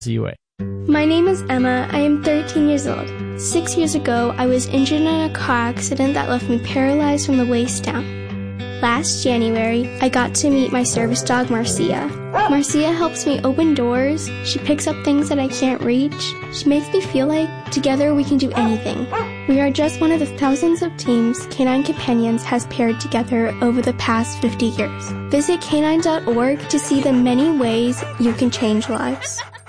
Ziwei. My name is Emma. I am 13 years old. 6 years ago, I was injured in a car accident that left me paralyzed from the waist down. Last January, I got to meet my service dog, Marcia. Marcia helps me open doors. She picks up things that I can't reach. She makes me feel like together we can do anything. We are just one of the thousands of teams Canine Companions has paired together over the past 50 years. Visit canine.org to see the many ways you can change lives.